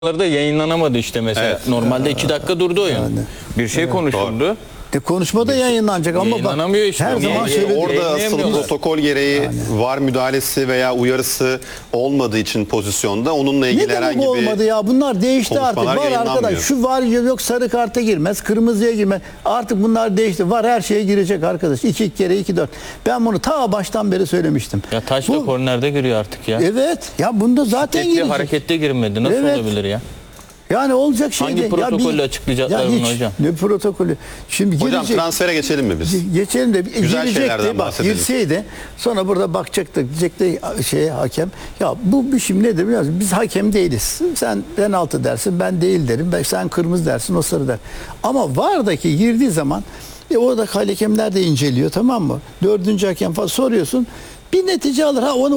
da yayınlanamadı işte mesela. Evet. Normalde 2 dakika durdu oyun. Yani. Bir şey konuşuldu. Konuşma da yayınlanacak ama bak Yayınlanamıyor işte. her zaman Yani şöyle Orada asıl yayınlayamıyorlar. protokol gereği var müdahalesi veya uyarısı olmadığı için pozisyonda onunla ilgili ne herhangi demek bir olmadı ya, bunlar değişti artık. konuşmalar Var arkadaş, yayınlanmıyor. şu var yok, sarı karta girmez, kırmızıya girmez, artık bunlar değişti. Var her şeye girecek arkadaş, 2 kere 2-4. Ben bunu ta baştan beri söylemiştim. Ya taş da kornerde giriyor artık ya. Evet ya, bunda zaten Tekli girecek. harekette girmedi. Nasıl Evet. olabilir ya? Yani olacak şey Hangi değil. protokolle açıklayacaklar bunu hiç, hocam? Ne protokolü? Şimdi Hocam girecek. transfere geçelim mi biz? Geçelim de Güzel girecekti, şeylerden bak bahsedelim. girseydi sonra burada bakacaktık, diyecekti hakem ya bu şimdi nedir biliyor musun? Biz hakem değiliz. Sen penaltı dersin, ben değil derim. Sen kırmızı dersin, o sarı der. Ama VAR'daki girdiği zaman orada hakemler de inceliyor, tamam mı? 4. hakem falan soruyorsun. Bir netice alır. Onu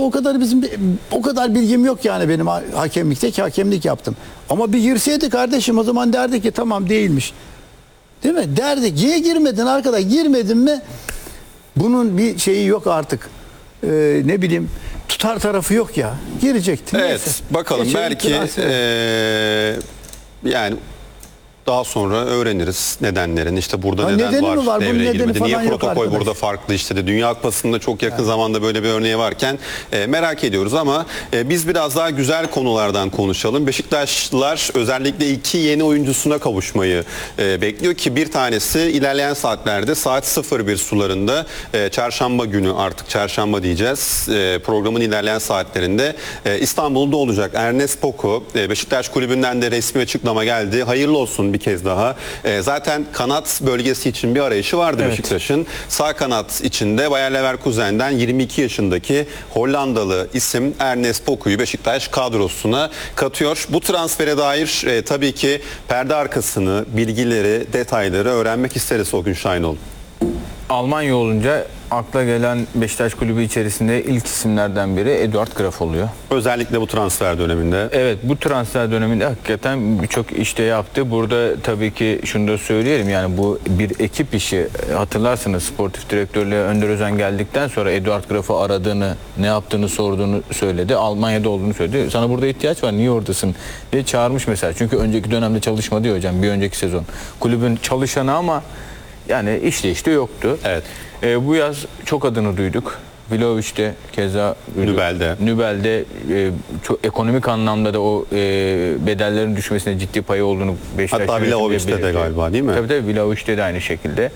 o kadar bilgim yok yani benim hakemlikte, ki hakemlik yaptım. Ama bir girseydi kardeşim, o zaman derdi ki tamam değilmiş. Değil mi? Derdik. Niye girmedin arkadaş? Girmedin mi? Bunun bir şeyi yok artık. Ne bileyim, tutar tarafı yok ya. Girecekti. Evet, Neyse. bakalım Geçelim belki transfere. yani daha sonra öğreniriz nedenlerin. İşte burada neden nedeni var mi var? Bunun devreye nedeni girmedi? Niye falan yok protokol arkadaş. burada farklı işte de. Dünya Kupası'nda çok yakın zamanda böyle bir örneği varken merak ediyoruz ama biz biraz daha güzel konulardan konuşalım. Beşiktaşlılar özellikle 2 yeni oyuncusuna kavuşmayı bekliyor ki bir tanesi ilerleyen saatlerde saat 01 sularında çarşamba günü, artık çarşamba diyeceğiz, programın ilerleyen saatlerinde İstanbul'da olacak. Ernest Poku, Beşiktaş kulübünden de resmi açıklama geldi. Hayırlı olsun bir kez daha. Zaten kanat bölgesi için bir arayışı vardı Beşiktaş'ın. Sağ kanat içinde Bayer Leverkusen'den 22 yaşındaki Hollandalı isim Ernest Poku'yu Beşiktaş kadrosuna katıyor. Bu transfere dair tabii ki perde arkasını, bilgileri, detayları öğrenmek isteriz o gün Şahinoğlu. Almanya olunca akla gelen Beşiktaş kulübü içerisinde ilk isimlerden biri Eduard Graf oluyor. Özellikle bu transfer döneminde. Evet, bu transfer döneminde hakikaten birçok işte yaptı. Burada tabii ki şunu da söyleyelim, yani bu bir ekip işi. Hatırlarsınız, sportif direktörlüğe Önder Özen geldikten sonra Eduard Graf'ı aradığını, ne yaptığını sorduğunu söyledi. Almanya'da olduğunu söyledi. Sana burada ihtiyaç var, niye oradasın diye çağırmış mesela. Çünkü önceki dönemde çalışmadı ya hocam, bir önceki sezon. Kulübün çalışanı ama yani işte yoktu. Evet. Bu yaz çok adını duyduk. Vlahovic'te keza duyduk. Nübel'de çok ekonomik anlamda da o bedellerin düşmesine ciddi payı olduğunu Beşiktaş hatta Vlahovic'te de galiba, değil mi? Tabii Vlahovic'te de aynı şekilde.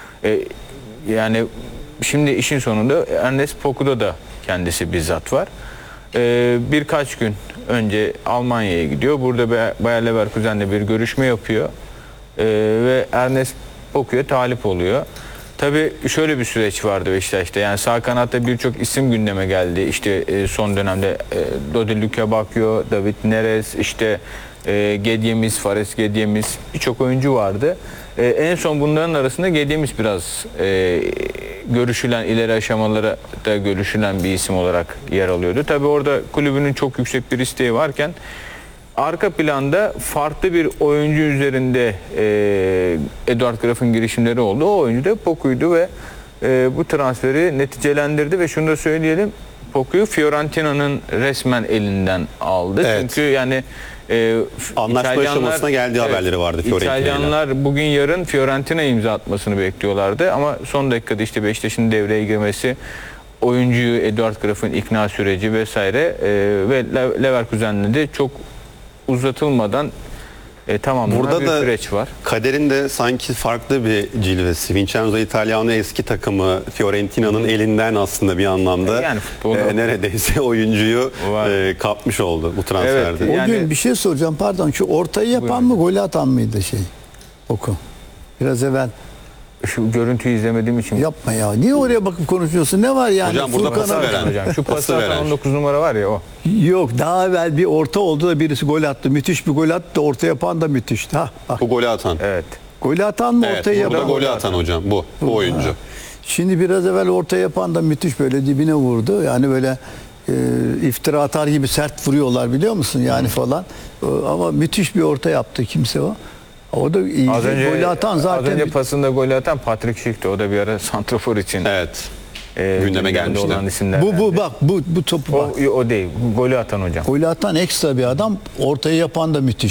Yani şimdi işin sonunda Ernest Poku'da da kendisi bizzat var. Birkaç gün önce Almanya'ya gidiyor. Burada Bayer Leverkusen'le bir görüşme yapıyor. Ve Ernest Poku'ya talip oluyor. Tabii şöyle bir süreç vardı Beşiktaş'ta. Yani sağ kanatta birçok isim gündeme geldi. İşte son dönemde Dodi Lukebakio, David Neres, işte Gedyemiz, Fares Gedyemiz, birçok oyuncu vardı. En son bunların arasında Gedyemiz biraz görüşülen, ileri aşamalara da görüşülen bir isim olarak yer alıyordu. Tabii orada kulübünün çok yüksek bir isteği varken arka planda farklı bir oyuncu üzerinde Eduard Graf'ın girişimleri oldu. O oyuncu da Poku'ydu ve bu transferi neticelendirdi ve şunu da söyleyelim, Poku'yu Fiorentina'nın resmen elinden aldı. Evet. Çünkü yani anlaşma aşamasına geldiği haberleri vardı Fiorentina'yla. İtalyanlar bugün yarın Fiorentina imza atmasını bekliyorlardı ama son dakikada işte Beşiktaş'ın devreye girmesi, oyuncuyu Eduard Graf'ın ikna süreci vesaire ve Leverkusen'le de çok uzatılmadan tamamlanan burada bir da süreç var. Kaderin de sanki farklı bir cilvesi. Vincenzo Italiano eski takımı Fiorentina'nın elinden aslında bir anlamda Yani neredeyse oyuncuyu kapmış oldu bu transferde. Evet, O yani, gün bir şey soracağım, pardon, şu ortayı yapan mı, golü atan mıydı Poku? Biraz evvel. Şu görüntüyü izlemediğim için. Yapma ya. Niye oraya bakıp konuşuyorsun? Ne var yani? Hocam burada pası veren. Hocam, şu Pası pası atan veren. 19 numara var ya o. Yok, daha evvel bir orta oldu da birisi gol attı. Müthiş bir gol attı da orta yapan da müthişti. Bak. Bu golü atan. Evet. Golü atan mı, Evet, ortaya burada yapan? golü atan hocam bu oyuncu. Şimdi biraz evvel orta yapan da müthiş böyle dibine vurdu. Yani böyle iftira atar gibi sert vuruyorlar, biliyor musun yani falan. Ama müthiş bir orta yaptı kimse o. O da iyi. Golü atan zaten. Az önce pasında golü atan Patrick Schick'ti. O da bir ara santrafor için. Evet. Gündeme gelmişti. olan isimler. Bu bak bu topu bak. O değil. Golü atan hocam. Golü atan ekstra bir adam, ortaya yapan da müthiş.